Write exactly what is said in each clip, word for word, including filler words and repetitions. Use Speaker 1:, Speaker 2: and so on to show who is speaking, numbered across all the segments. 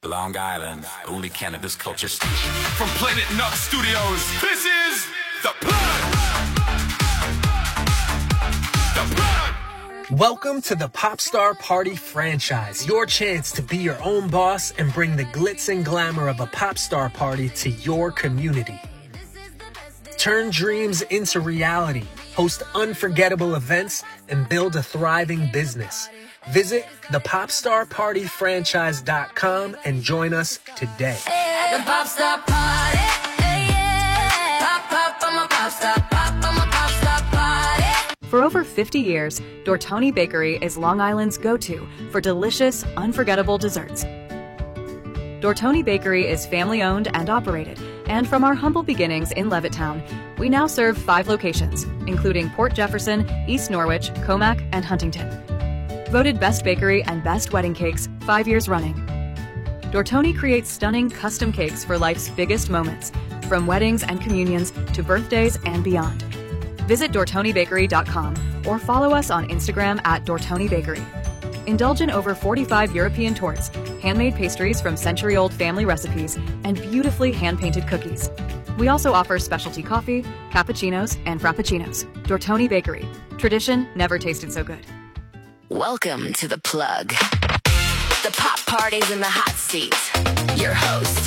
Speaker 1: Long Island, only cannabis culture station. From Planet Nut Studios, this is The Plug! The Plug!
Speaker 2: Welcome to the Popstar Party franchise, your chance to be your own boss and bring the glitz and glamour of a popstar party to your community. Turn dreams into reality, host unforgettable events, and build a thriving business. Visit the popstar party franchise dot com and join us today.
Speaker 3: The Popstar Party, yeah. Pop, pop, I'm a popstar, pop, I'm a popstar party.
Speaker 4: For over fifty years, Dortoni Bakery is Long Island's go-to for delicious, unforgettable desserts. Dortoni Bakery is family-owned and operated, and from our humble beginnings in Levittown, we now serve five locations, including Port Jefferson, East Norwich, Comac, and Huntington. Voted Best Bakery and Best Wedding Cakes five years running. Dortoni creates stunning custom cakes for life's biggest moments, from weddings and communions to birthdays and beyond. Visit dortoni bakery dot com or follow us on Instagram at Dortoni Bakery. Indulge in over forty-five European torts, handmade pastries from century-old family recipes, and beautifully hand-painted cookies. We also offer specialty coffee, cappuccinos, and frappuccinos. Dortoni Bakery. Tradition never tasted so good.
Speaker 3: Welcome to The Plug. The pop party's in the hot seat. Your host,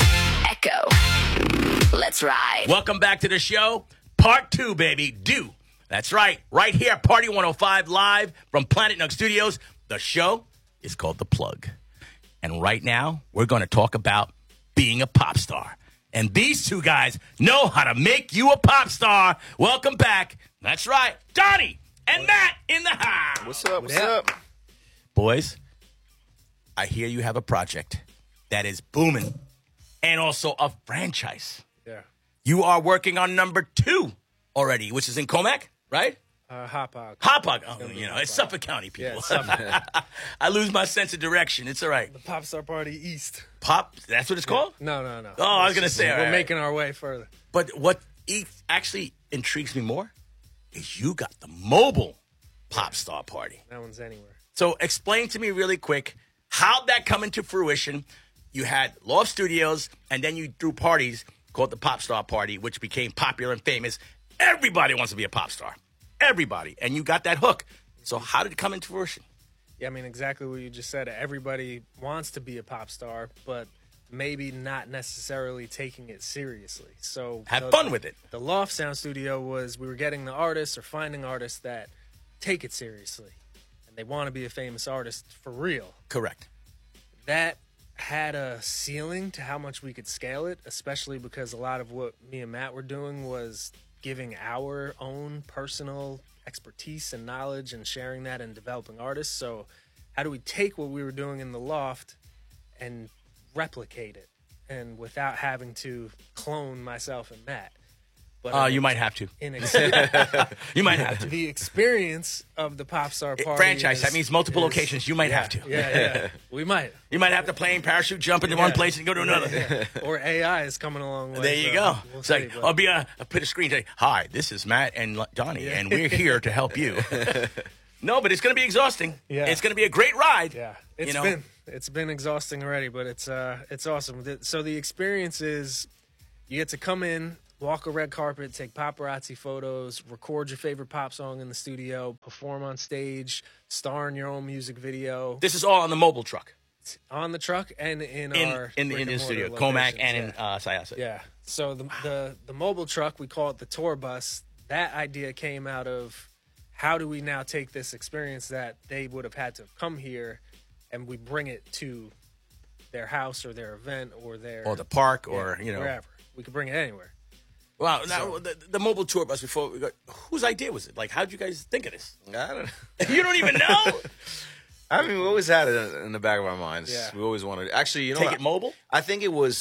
Speaker 3: Echo. Let's ride.
Speaker 5: Welcome back to the show. Part two, baby. Do. That's right. Right here, Party one oh five live from Planet Nug Studios. The show is called The Plug. And right now, we're going to talk about being a pop star. And these two guys know how to make you a pop star. Welcome back. That's right. Donnie and Matt in the house.
Speaker 6: What's up? What's up?
Speaker 5: Boys, I hear you have a project that is booming and also a franchise.
Speaker 7: Yeah.
Speaker 5: You are working on number two already, which is in Comac, right?
Speaker 7: Uh, Hauppauge.
Speaker 5: Hauppauge. Oh, you know, it's Suffolk County, people.
Speaker 7: Yeah, it's Suffolk.
Speaker 5: I lose my sense of direction. It's all right.
Speaker 7: The Popstar Party East.
Speaker 5: Pop, that's what it's called?
Speaker 7: No, no, no.
Speaker 5: Oh, I was going to say, all
Speaker 7: We're
Speaker 5: right.
Speaker 7: making our way further.
Speaker 5: But what e- actually intrigues me more is you got the mobile pop star party.
Speaker 7: That one's anywhere.
Speaker 5: So explain to me really quick, how'd that come into fruition? You had Loft Studios, and then you threw parties called the Pop Star Party, which became popular and famous. Everybody wants to be a pop star. Everybody. And you got that hook. So how did it come into fruition?
Speaker 7: Yeah, I mean, exactly what you just said. Everybody wants to be a pop star, but maybe not necessarily taking it seriously. So
Speaker 5: Have
Speaker 7: the,
Speaker 5: fun with it.
Speaker 7: The Loft Sound Studio was we were getting the artists or finding artists that take it seriously. And they want to be a famous artist for real.
Speaker 5: Correct.
Speaker 7: That had a ceiling to how much we could scale it, especially because a lot of what me and Matt were doing was giving our own personal expertise and knowledge and sharing that and developing artists. So how do we take what we were doing in the Loft and replicate it, and without having to clone myself and Matt? But
Speaker 5: Uh, you might have to.
Speaker 7: In ex-
Speaker 5: You might have to.
Speaker 7: the experience of the Popstar Party
Speaker 5: Franchise,
Speaker 7: is-
Speaker 5: that means multiple
Speaker 7: is-
Speaker 5: locations. You might
Speaker 7: yeah,
Speaker 5: have to.
Speaker 7: Yeah, yeah. We might.
Speaker 5: You might have to plane, parachute, jump into one place and go to another.
Speaker 7: Yeah. Or A I is coming along.
Speaker 5: There you
Speaker 7: so
Speaker 5: go.
Speaker 7: We'll
Speaker 5: it's
Speaker 7: see,
Speaker 5: like,
Speaker 7: but-
Speaker 5: I'll be a, I'll put a screen say, hi, this is Matt and Donnie,
Speaker 7: Yeah.
Speaker 5: and we're here to help you. No, but it's going to be exhausting.
Speaker 7: Yeah.
Speaker 5: It's going to be a great ride.
Speaker 7: Yeah, it's
Speaker 5: you know?
Speaker 7: been it's been exhausting already, but it's uh it's awesome. The- So the experience is you get to come in, walk a red carpet, take paparazzi photos, record your favorite pop song in the studio, perform on stage, star in your own music video
Speaker 5: This is all on the mobile truck
Speaker 7: on the truck and in,
Speaker 5: in
Speaker 7: our
Speaker 5: in, the
Speaker 7: brick
Speaker 5: in the
Speaker 7: and
Speaker 5: studio,
Speaker 7: mortar
Speaker 5: Comac
Speaker 7: locations,
Speaker 5: and in
Speaker 7: yeah.
Speaker 5: uh, Syosset.
Speaker 7: Yeah. So the, the the mobile truck, we call it the tour bus. That idea came out of how do we now take this experience that they would have had to come here, and we bring it to their house or their event or their
Speaker 5: Or the park,
Speaker 7: yeah,
Speaker 5: or you know,
Speaker 7: wherever. We could bring it anywhere.
Speaker 5: Wow. Now
Speaker 7: So-
Speaker 5: the, the mobile tour bus. Before we go, whose idea was it? Like, how'd you guys think of this?
Speaker 6: I don't
Speaker 5: You don't even know.
Speaker 6: I mean, we always had it in- in the back of our minds.
Speaker 7: Yeah.
Speaker 6: We always wanted. Actually, you know,
Speaker 5: Take
Speaker 6: what?
Speaker 5: it mobile.
Speaker 6: I think it was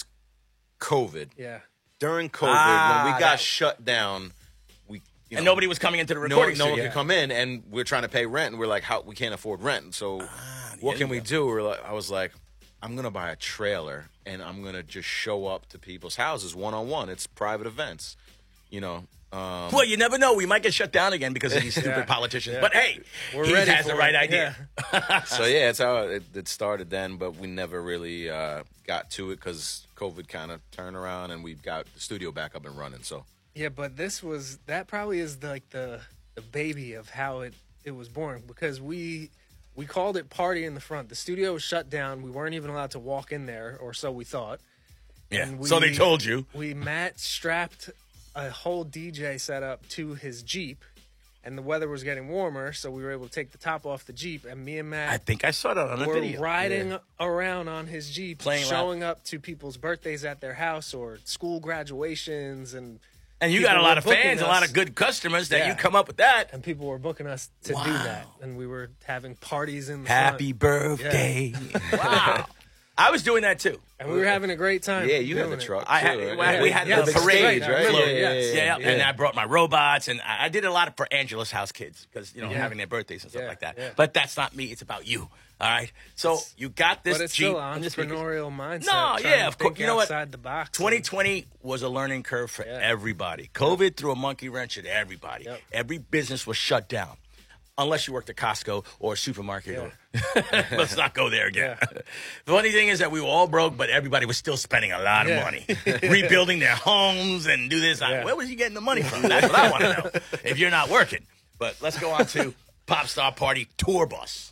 Speaker 6: COVID.
Speaker 7: Yeah.
Speaker 6: During COVID,
Speaker 5: Ah,
Speaker 6: when we got
Speaker 5: that-
Speaker 6: shut down, we you
Speaker 5: And
Speaker 6: know,
Speaker 5: nobody was coming into the
Speaker 6: no,
Speaker 5: recording
Speaker 6: no one
Speaker 5: studio.
Speaker 6: could come in, and we're trying to pay rent, and we're like, how we can't afford rent. So
Speaker 5: Ah,
Speaker 6: what
Speaker 5: there
Speaker 6: can
Speaker 5: you
Speaker 6: we
Speaker 5: go.
Speaker 6: do? We're like, I was like, I'm gonna buy a trailer, and I'm gonna just show up to people's houses one on one. It's private events, you know. Um,
Speaker 5: well, you never know. We might get shut down again because of these stupid
Speaker 7: Yeah.
Speaker 5: politicians.
Speaker 7: Yeah.
Speaker 5: But hey,
Speaker 7: We're
Speaker 5: he
Speaker 7: ready
Speaker 5: has
Speaker 7: for
Speaker 5: the right
Speaker 7: it.
Speaker 5: idea.
Speaker 7: Yeah.
Speaker 6: so yeah, it's how it, it started then, but we never really uh, got to it because COVID kind of turned around and we got the studio back up and running. So
Speaker 7: Yeah, but this was that probably is the, like the the baby of how it it was born, because we we called it Party in the Front. The studio was shut down. We weren't even allowed to walk in there, or so we thought.
Speaker 5: Yeah.
Speaker 7: And we-
Speaker 5: so they told you.
Speaker 7: We Matt strapped a whole D J setup to his Jeep, and the weather was getting warmer, so we were able to take the top off the Jeep, and me and Matt
Speaker 5: I think I saw that on the
Speaker 7: were
Speaker 5: video.
Speaker 7: riding around on his Jeep,
Speaker 5: Playing loud.
Speaker 7: showing up to people's birthdays at their house or school graduations, and
Speaker 5: And you
Speaker 7: people
Speaker 5: got a
Speaker 7: were
Speaker 5: lot of
Speaker 7: booking
Speaker 5: fans, a lot
Speaker 7: us.
Speaker 5: of good customers that
Speaker 7: Yeah.
Speaker 5: you come up with that.
Speaker 7: and people were booking us to do that, and we were having parties in the
Speaker 5: Happy
Speaker 7: front,
Speaker 5: birthday. Wow. I was doing that too.
Speaker 7: and we were having a great time.
Speaker 6: yeah, you had the
Speaker 7: doing it.
Speaker 6: truck.
Speaker 5: I had,
Speaker 6: too, right?
Speaker 5: well, we had
Speaker 7: Yeah,
Speaker 5: the
Speaker 7: big
Speaker 5: parade,
Speaker 7: stage, right?
Speaker 5: float.
Speaker 7: Yeah, yeah,
Speaker 5: yeah,
Speaker 7: yeah,
Speaker 5: yeah. And I brought my robots, and I I did a lot for Angela's house kids because you know
Speaker 7: Yeah.
Speaker 5: having their birthdays and stuff
Speaker 7: Yeah,
Speaker 5: like that.
Speaker 7: yeah.
Speaker 5: But that's not me; it's about you. All right. So you got this
Speaker 7: But it's
Speaker 5: Jeep
Speaker 7: still
Speaker 5: and
Speaker 7: an
Speaker 5: this speakers.
Speaker 7: entrepreneurial mindset.
Speaker 5: No,
Speaker 7: trying
Speaker 5: yeah,
Speaker 7: to
Speaker 5: of course.
Speaker 7: think
Speaker 5: You know what?
Speaker 7: outside the box.
Speaker 5: twenty twenty was a learning curve for
Speaker 7: Yeah.
Speaker 5: everybody. COVID threw a monkey wrench at everybody.
Speaker 7: Yep.
Speaker 5: Every business was shut down. Unless you worked at Costco or a supermarket. Or let's not go there again.
Speaker 7: Yeah.
Speaker 5: The funny thing is that we were all broke, but everybody was still spending a lot of
Speaker 7: Yeah.
Speaker 5: money. Rebuilding their homes and do this.
Speaker 7: Yeah.
Speaker 5: Where was you getting the money from? That's what I want to know. If you're not working. But let's go on to Pop Star Party Tour Bus.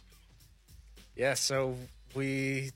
Speaker 7: Yeah, so we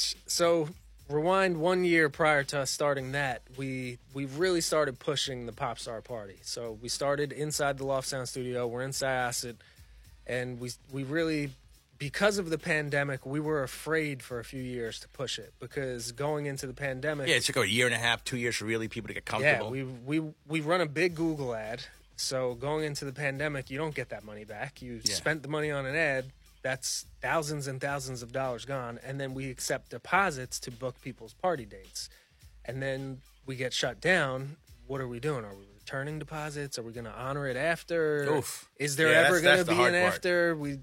Speaker 7: so rewind one year prior to us starting that, we we really started pushing the Pop Star Party. So we started inside the Loft Sound Studio. We're in Syosset, and we we really, because of the pandemic, we were afraid for a few years to push it, because going into the pandemic,
Speaker 5: Yeah, it took a year and a half, two years for really people to get
Speaker 7: yeah,
Speaker 5: comfortable.
Speaker 7: we we we run a big Google ad. So going into the pandemic, you don't get that money back. You
Speaker 5: Yeah.
Speaker 7: spent the money on an ad. That's thousands and thousands of dollars gone. And then we accept deposits to book people's party dates. And then we get shut down. What are we doing? Are we returning deposits? Are we going to honor it after?
Speaker 5: Oof.
Speaker 7: Is there
Speaker 6: Yeah,
Speaker 7: ever
Speaker 6: that's-
Speaker 7: going to
Speaker 6: that's the
Speaker 7: be
Speaker 6: hard
Speaker 7: an
Speaker 6: part.
Speaker 7: after? We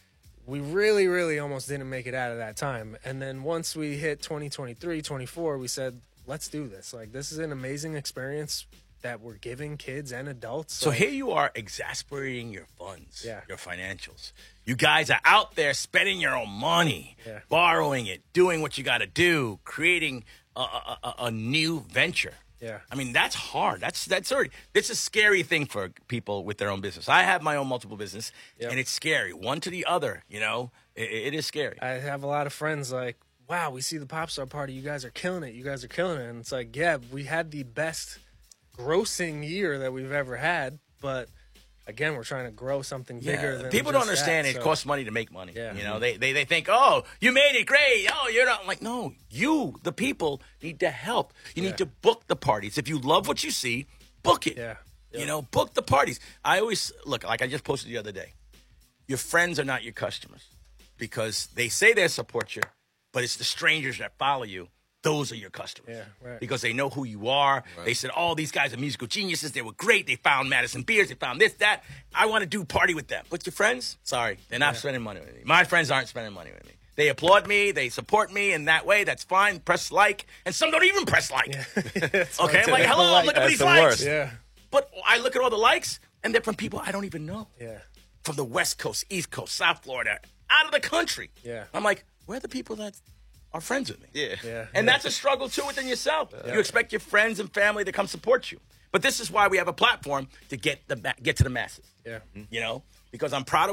Speaker 7: we really, really almost didn't make it out of that time. And then once we hit twenty twenty-three, twenty-four, we said, let's do this. Like, this is an amazing experience that we're giving kids and adults.
Speaker 5: So
Speaker 7: Like,
Speaker 5: here you are exasperating your funds,
Speaker 7: Yeah.
Speaker 5: your financials. You guys are out there spending your own money,
Speaker 7: Yeah.
Speaker 5: borrowing it, doing what you got to do, creating a, a, a, a new venture.
Speaker 7: Yeah.
Speaker 5: I mean, that's hard. That's that's already, it's a scary thing for people with their own business. I have my own multiple business,
Speaker 7: Yep.
Speaker 5: and it's scary. One to the other, you know, it, it is scary.
Speaker 7: I have a lot of friends like, wow, we see the Pop Star Party. You guys are killing it. You guys are killing it. And it's like, yeah, we had the best grossing year that we've ever had. But again, we're trying to grow something bigger than
Speaker 5: people don't
Speaker 7: just
Speaker 5: understand
Speaker 7: that,
Speaker 5: it
Speaker 7: so-
Speaker 5: costs money to make money.
Speaker 7: Yeah.
Speaker 5: You know, they, they they think, oh, you made it great. Oh, you're not. I'm like, no, you, the people, need to help. You
Speaker 7: Yeah.
Speaker 5: need to book the parties. If you love what you see, book it.
Speaker 7: Yeah.
Speaker 5: You know, book the parties. I always look, like I just posted the other day. Your friends are not your customers because they say they support you, but it's the strangers that follow you. Those are your customers.
Speaker 7: Yeah, right.
Speaker 5: Because they know who you are. They said, oh, these guys are musical geniuses. They were great. They found Madison Beers. They found this, that. I want to do party with them. But your friends, sorry, they're not spending money with me. My friends aren't spending money with me. They applaud me. They support me in that way. That's fine. Press like. And some don't even press like. Okay? I'm like, hello, look at
Speaker 6: That's
Speaker 5: these
Speaker 6: the
Speaker 5: likes.
Speaker 6: worst.
Speaker 7: Yeah.
Speaker 5: But I look at all the likes, and they're from people I don't even know.
Speaker 7: Yeah.
Speaker 5: From the West Coast, East Coast, South Florida, out of the country.
Speaker 7: Yeah.
Speaker 5: I'm like, where are the people that are friends with me?
Speaker 6: Yeah.
Speaker 7: Yeah.
Speaker 5: And that's a struggle, too, within yourself. You expect your friends and family to come support you. But this is why we have a platform to get the ma- get to the masses.
Speaker 7: Yeah.
Speaker 5: You know? Because I'm proud of